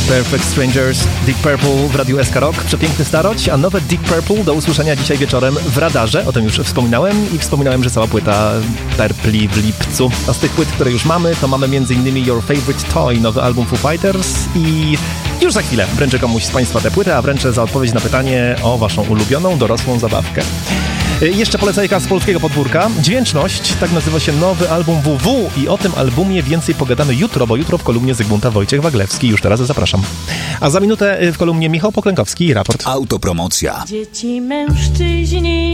Perfect Strangers, Deep Purple w Radiu SK Rock. Przepiękny starość, a nowe Deep Purple do usłyszenia dzisiaj wieczorem w Radarze. O tym już wspominałem i wspominałem, że cała płyta Purpli w lipcu. A z tych płyt, które już mamy, to mamy m.in. Your Favorite Toy, nowy album Foo Fighters i już za chwilę wręczę komuś z Państwa tę płytę, a wręczę za odpowiedź na pytanie o Waszą ulubioną dorosłą zabawkę. Jeszcze polecajka z polskiego podwórka. Dźwięczność, tak nazywa się nowy album WW i o tym albumie więcej pogadamy jutro, bo jutro w kolumnie Zygmunta Wojciech-Waglewski. Już teraz zapraszam. A za minutę w kolumnie Michał Poklękowski i raport. Autopromocja. Dzieci, mężczyźni.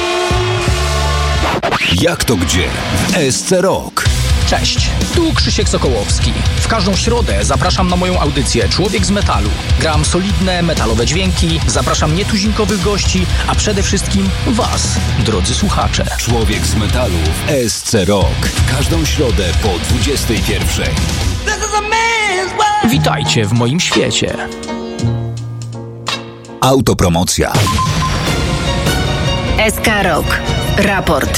Jak to gdzie? W ESC Rock. Cześć, tu Krzysiek Sokołowski. W każdą środę zapraszam na moją audycję Człowiek z metalu. Gram solidne, metalowe dźwięki, zapraszam nietuzinkowych gości, a przede wszystkim Was, drodzy słuchacze. Człowiek z metalu w ESC Rock. W każdą środę po 21:00. Witajcie w moim świecie. Autopromocja. SK Rock. Raport.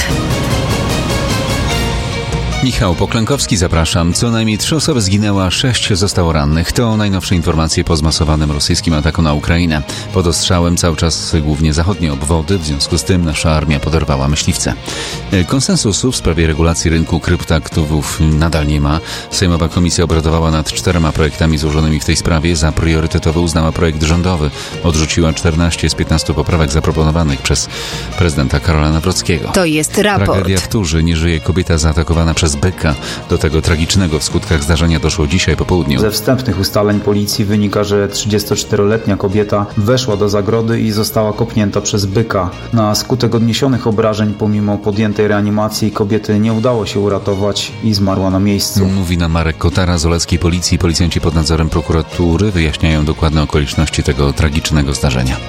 Michał Poklękowski, zapraszam. Co najmniej 3 osoby zginęły, a 6 zostało rannych. To najnowsze informacje po zmasowanym rosyjskim ataku na Ukrainę. Pod ostrzałem cały czas głównie zachodnie obwody, w związku z tym nasza armia poderwała myśliwce. Konsensusu w sprawie regulacji rynku kryptoaktywów nadal nie ma. Sejmowa komisja obradowała nad 4 projektami złożonymi w tej sprawie. Za priorytetowy uznała projekt rządowy. Odrzuciła 14 z 15 poprawek zaproponowanych przez prezydenta Karola Nawrockiego. To jest raport. Tragedia w Turzy. Nie żyje kobieta zaatakowana przez byka. Do tego tragicznego w skutkach zdarzenia doszło dzisiaj po południu. Ze wstępnych ustaleń policji wynika, że 34-letnia kobieta weszła do zagrody i została kopnięta przez byka. Na skutek odniesionych obrażeń, pomimo podjętej reanimacji, kobiety nie udało się uratować i zmarła na miejscu. Mówi nam Marek Kotara z Oleckiej Policji. Policjanci pod nadzorem prokuratury wyjaśniają dokładne okoliczności tego tragicznego zdarzenia.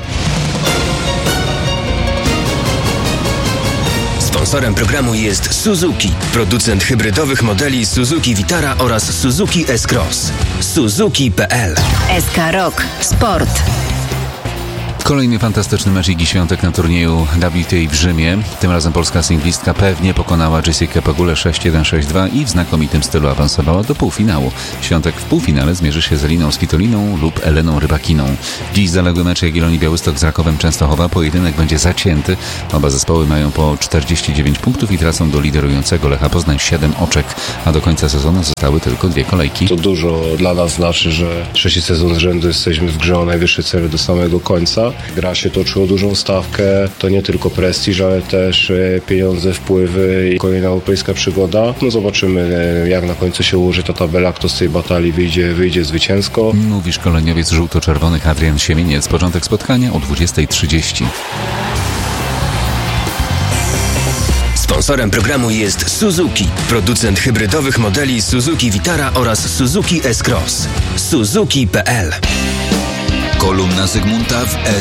Sponsorem programu jest Suzuki, producent hybrydowych modeli Suzuki Vitara oraz Suzuki S-Cross. Suzuki.pl. SK Rock. Sport. Kolejny fantastyczny mecz Igi Świątek na turnieju WTA w Rzymie. Tym razem polska singlistka pewnie pokonała Jessica Pegulę 6-1, 6-2 i w znakomitym stylu awansowała do półfinału. Świątek w półfinale zmierzy się z Eliną Svitoliną lub Eleną Rybakiną. Dziś zaległy mecze Jagiellonii Białystok z Rakowem Częstochowa. Pojedynek będzie zacięty. Oba zespoły mają po 49 punktów i tracą do liderującego Lecha Poznań 7 oczek, a do końca sezonu zostały tylko 2 kolejki. To dużo dla nas znaczy, że 3 sezon z rzędu jesteśmy w grze o najwyższe cele do samego końca. Gra się toczy o dużą stawkę, to nie tylko prestiż, ale też pieniądze, wpływy i kolejna europejska przygoda. No zobaczymy, jak na końcu się ułoży ta tabela, kto z tej batalii wyjdzie zwycięsko. Mówi szkoleniowiec żółto-czerwonych Adrian Siemieniec. Początek spotkania o 20:30. Sponsorem programu jest Suzuki, producent hybrydowych modeli Suzuki Vitara oraz Suzuki S-Cross. Suzuki.pl. Kolumna Zygmunta w